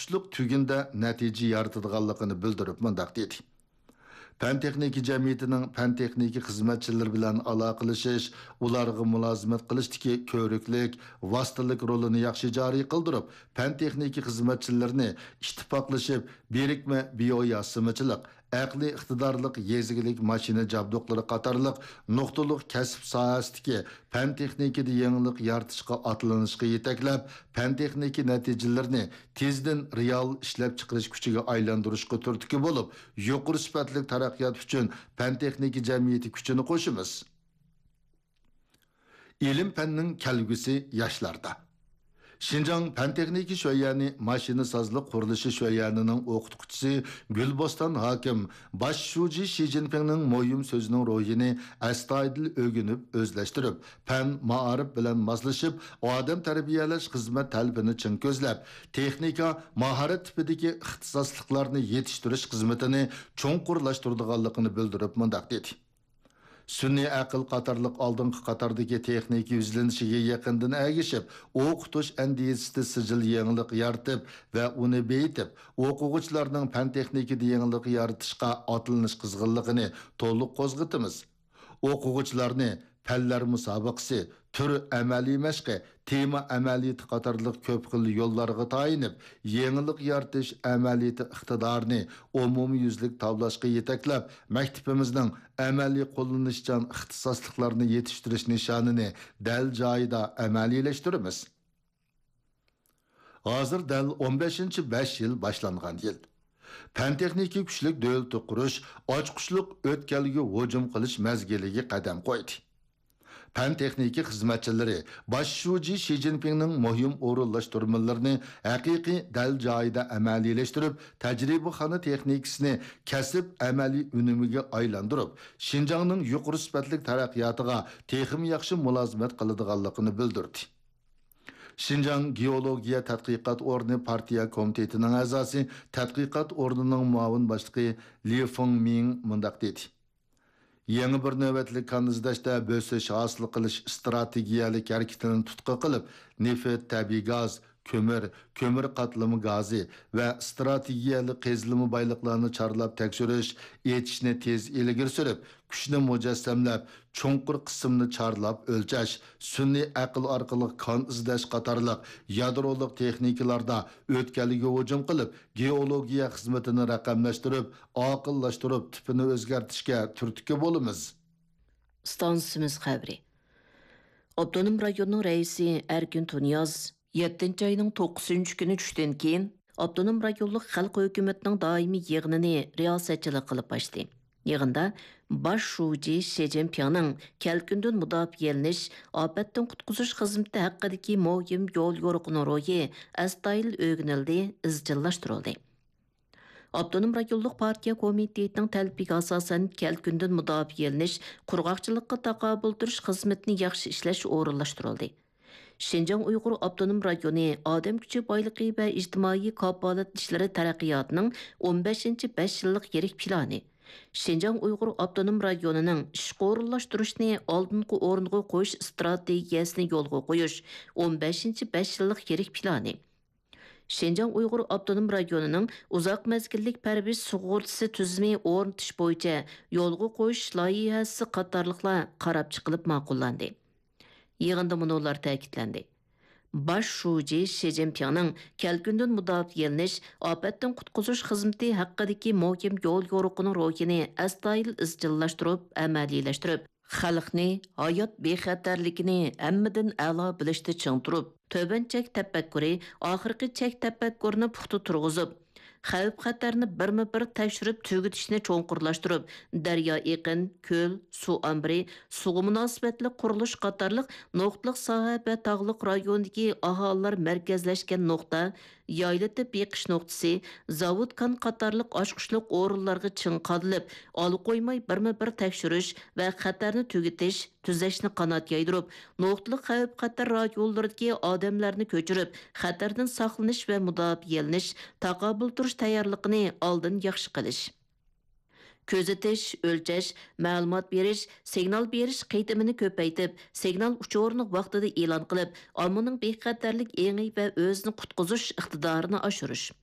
açquçluk tügünde netice yaratadiganligini bildirib mundaq dedi. Pen texniki cemiyetining pen texniki xizmatchilari bilan aloqalashish, ularga mulozimat qilishdagi ko'riklik, vositalik rolini yaxshi joriy qildirib, pen texniki xizmatchilarini ittifoqlashib, birikma bioyosimichilik, aqliy iqtidorlik yezigilik mashina jabduqlari qatorliq nuqtaliq kasb sohasidagi pen texnikada yangilik yaratishga atlanishga yetaklab, pen texniki natijalarini tezdan real ishlab chiqarish kuchiga aylantirishga turtki bo'lib, yuqori sifatli taraqqiyot uchun pen texniki jamiyati kuchini qo'shimiz. İlim fənnin kəlgüsü yaşlarda. Şinjan Pen Texniki Şöyəni Maşini Sazlıq Quruluşu Şöyəninin oxutucusu Gülbostan Hakim baş şuci Xi Jinping'nin moyum sözünün rohini əstaydil ögünüb, özləşdirib, pen maarif bilan maslaşıb, adam tərbiyələş xizmət təlbini çın gözləb, texnika, maharet tipidiki ixtisaslıqlarını yetiştiriş xizmetini çoğunqurlaştırdığanlığını bildirib mundaq dedi. Sünni aql qatarlıq aldınqı qatardagi texniki yüzlənişiga yaqindan əgişib, o'qitish andisida sijil yangilik yaratib va uni beyitib, o'quvchilarning fan texnikida yangilik yaratishga atlanish qizg'inligini to'liq qo'zg'atamiz. O'quvchilarni fanlar musobaqasi, tür amaliy mashqi, tema amaliyati qatorliq ko'p xil yo'llarga tayinib, yangilik yaratish amaliyati iqtidorini umumyuzlik tavlashga yetaklab, maktabimizning amaliy qo'llanishchan ixtisosliklarini yetishtirish nishonini dal joyida amaliyleştirimiz. Hozir dal 15-5 yil boshlangan yil. Pen texniki kuchlik davlat qurish, ochquchlik o'tkalga hujum qilish mazgiliga qadam qo'ydi. Pen texniki xizmatchilari baş şuci Xi Jinping'nin muhim o'rinlashtirmalarini haqiqiy dal joyida amaliyleştirib, tajribaxona texnikasini kasb amaliy unumiga aylantirib, Xinjiangning yuqori sifatli taraqqiyotiga texim yaxshi mulozimat qiladiganligini bildirdi. Xinjiang Geologiya Tadqiqot o'rni partiya komitetining a'zosi, tadqiqot o'rnining muavin boshlig'i Li Fengming mundaq dedi. Yangi bir navbatlik kanizlashda bo'sish hosil qilish strategiyalik harakatini tutqi qilib, neft, tabiiy gaz, ko'mir qatlami gazi va strategiyalik qazilma boyliqlarni chorlab tekshirish, etishni tez ilgari surib, kuchni mujassamlab, cho'nqur qismni chorlab o'lchash, sun'iy aql orqali qon izlash qatorliq yadrolik texnikalarda o'tkalga hujum qilib, geologiya xizmatini raqamlashtirib, aqllashtirib, tipini o'zgartirishga turtki bo'lamiz. Stansimiz xabari. Abdunum rayonunun reisi Erkin Tunyaz 7 ayının 9 günü düşdən keyin Abdunum rayonluq xalq hökumətinin daimi yığınını riyasətçilik qılıb başladı. Yığında baş şuci Xi Jinping'nin kelkündün müdafiəliniş, afətdən qutquzuş xizməti haqqındakı muhim yol yoruqunun royi əstayil ögünildi, izcillaşdırıldı. Abdunum rayonluq partiya komitetinin təlbiga asasən kelkündün müdafiəliniş, qurğaqçılıqqa taqabül duruş xizmətini yaxşı işləş orunlaşdırıldı. Şinjan Uyghur Abdunum rayonu adam gücü baylığı ve ictimai kapalat işleri taraqqiyatının 15-5 yıllık yerik planı. Şinjan Uyghur Abdunum rayonunun işqi orunlaşdırışını aldınqı orunğa qoyuş strategiyasını yolga qoyuş 15-5 yıllık yerik planı. Şinjan Uyghur Abdunum rayonunun uzaq mezgillik pərviz sug'urtisi tüzümü o'rnatish bo'yicha yolga qo'yish loyihasi qatorliqlar qarab chiqilib ma'qullandı. Yığında munolar ta'kidlandi. Baş şuci Xi Jinping'nin kelkündün müdafiəliniş, afətdən qutquzuş xizmeti haqqındakı muhim yol yoruqunun rohini əstayil izcillaşdırıb, əməliyləşdirib, xalqni hayot bexatarligini hammadan a'lo bilishda ching turib, töbənçək təfəkkürü, oxirgi çək təfəkkürünü puxta turg'izib, xavf xatarni birma-bir tekshirib tugitishni cho'nqurlashtirib, daryo iqin, ko'l, suv ombiri, suvga munosabatli qurilish qatorliq nuqtaliq soha va tog'liq rayondagi aholilar markazlashgan nuqta, yaylatib beqish nuqtasi, zavod kon qatorliq ochquchliq o'rinlarga ching qadilib, olib qo'ymay birma-bir tekshirish va xatarni tugitish, tuzashni qanot yaydirib, nuqtaliq xavf xatar rayonlaridagi odamlarni ko'chirib, xatardan saqlanish va mudofialanish, taqobil turish tayyorligini oldin yaxshi qilish. Közetish, o'lchash, ma'lumot berish, signal berish qaytimini ko'paytib, signal uchorini vaqtida e'lon qilib, ommaning bexatarlik engi va o'zini qutqizish iqtidorini oshirish.